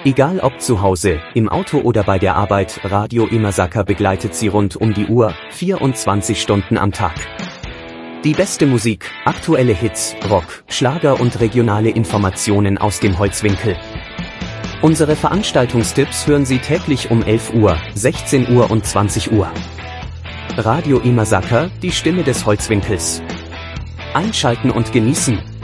Egal ob zu Hause, im Auto oder bei der Arbeit, Radio Imasaka begleitet Sie rund um die Uhr, 24 Stunden am Tag. Die beste Musik, aktuelle Hits, Rock, Schlager und regionale Informationen aus dem Holzwinkel. Unsere Veranstaltungstipps hören Sie täglich um 11 Uhr, 16 Uhr und 20 Uhr. Radio Imasaka, die Stimme des Holzwinkels. Einschalten und genießen.